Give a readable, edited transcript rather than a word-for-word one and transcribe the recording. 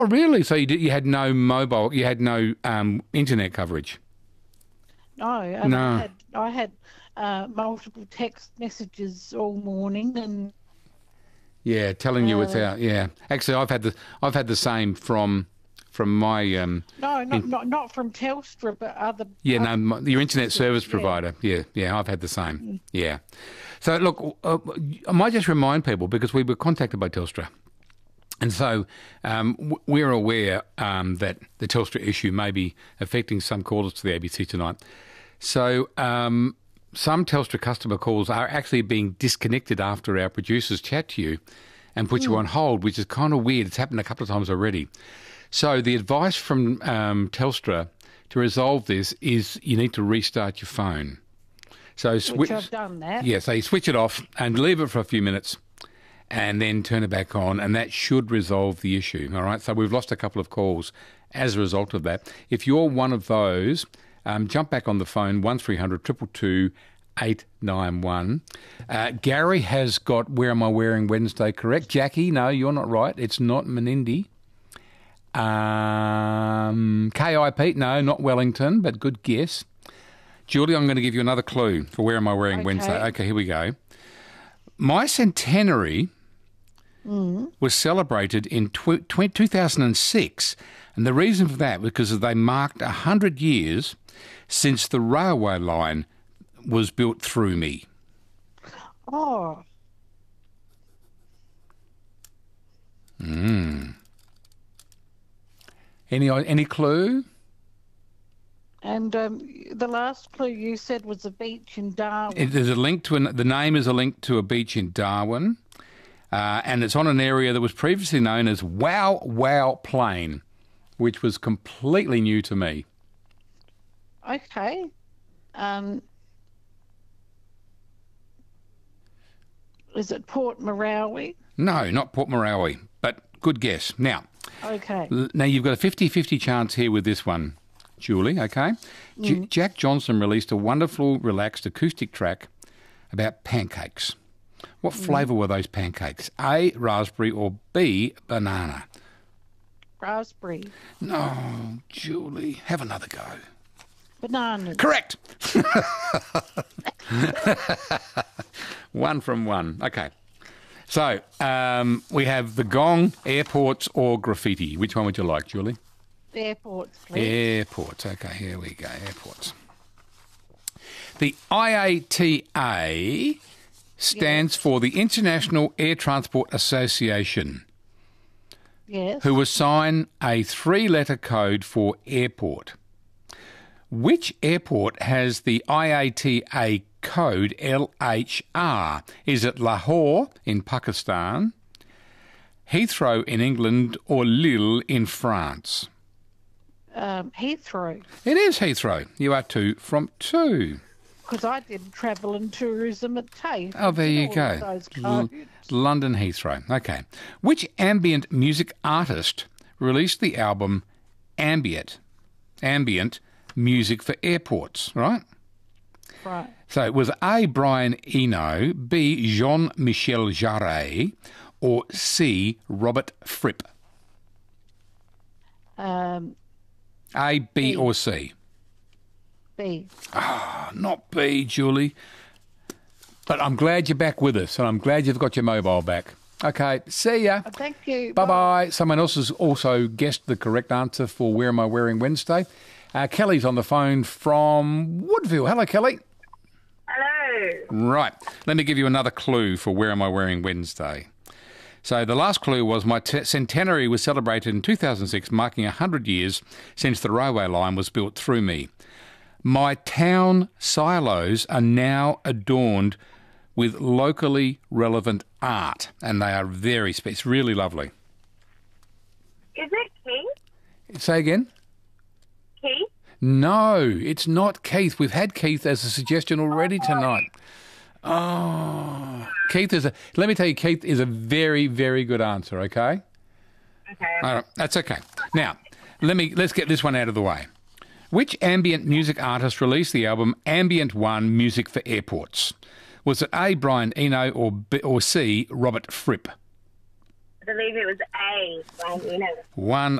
Oh, really? So you had no mobile, you had no internet coverage? No, and No. I had multiple text messages all morning, and Yeah, telling you it's uh, out. Yeah, actually, I've had the same from my no, in, not from Telstra, but yeah, no, other your internet businesses. service Yeah. provider. Yeah, yeah, I've had the same. Mm. Yeah. So look, I might just remind people because we were contacted by Telstra. And so we're aware that the Telstra issue may be affecting some callers to the ABC tonight. So some Telstra customer calls are actually being disconnected after our producers chat to you and put you on hold, which is kind of weird. It's happened a couple of times already. So the advice from Telstra to resolve this is you need to restart your phone. So Which I've done that. yeah, so you switch it off and leave it for a few minutes and then turn it back on, and that should resolve the issue. All right, so we've lost a couple of calls as a result of that. If you're one of those, jump back on the phone, 1300 222 891. Gary has got Where Am I Wearing Wednesday correct. Jackie, no, you're not right. It's not Menindee. KI Pete, no, not Wellington, but good guess. Julie, I'm going to give you another clue for Where Am I Wearing Wednesday. Okay, here we go. My centenary was celebrated in 2006, and the reason for that was because they marked 100 years since the railway line was built through me. Oh, Any clue? and the last clue you said was a beach in Darwin. There's a link to the name is a link to a beach in Darwin, and it's on an area that was previously known as Wow Wow Plain, which was completely new to me. Okay. Is it Port Moorawi? No, not Port Moorawi, but good guess. Now Okay. you've got a 50-50 chance here with this one, Julie, okay? Jack Johnson released a wonderful, relaxed acoustic track about pancakes. What flavour were those pancakes? A, raspberry, or B, banana? Raspberry. No, Julie, have another go. Bananas. Correct. One from one. Okay. So we have the gong, airports, or graffiti. Which one would you like, Julie? Airports, please. Airports. Okay, here we go. Airports. The IATA stands for the International Air Transport Association, Yes. who assign a three-letter code for airport. Which airport has the IATA code LHR? Is it Lahore in Pakistan, Heathrow in England, or Lille in France? Heathrow. It is Heathrow. You are 2 from 2. Because I did travel and tourism at TAFE. Oh, there you All go. of those codes. London Heathrow. Okay. Which ambient music artist released the album Ambient Music for Airports, right? Right. So it was A, Brian Eno, B, Jean-Michel Jarre, or C, Robert Fripp? Um, A, B, B. or C? B. Not B, Julie. But I'm glad you're back with us, and I'm glad you've got your mobile back. Okay, see ya. Thank you. Bye-bye. Someone else has also guessed the correct answer for Where Am I Wearing Wednesday. Kelly's on the phone from Woodville. Hello, Kelly. Hello. Right. Let me give you another clue for Where Am I Wearing Wednesday. So the last clue was my centenary was celebrated in 2006, marking 100 years since the railway line was built through me. My town silos are now adorned with locally relevant art, and they are very special. It's really lovely. Is it Keith? Say again? Keith? No, it's not Keith. We've had Keith as a suggestion already tonight. Oh, Keith is let me tell you, Keith is a very, very good answer, okay? Okay. All right, that's okay. Now, let's get this one out of the way. Which ambient music artist released the album Ambient One Music for Airports? Was it A, Brian Eno, or C, Robert Fripp? I believe it was A. One, you know. One